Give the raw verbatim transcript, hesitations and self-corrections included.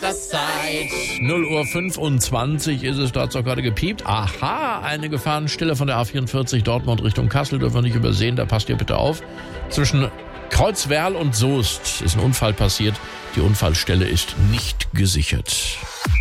Zeit. null Uhr fünfundzwanzig ist es, da hat es auch gerade gepiept. Aha, eine Gefahrenstelle von der A vierundvierzig Dortmund Richtung Kassel dürfen wir nicht übersehen, da passt ihr bitte auf. Zwischen Kreuzwerl und Soest ist ein Unfall passiert. Die Unfallstelle ist nicht gesichert.